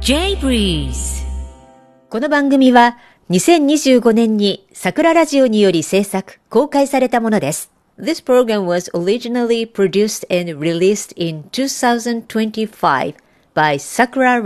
J-Breeze。 この番組は2025年に桜ラジオにより制作、公開されたものです。This program was originally produced and released in 2025 by Sakura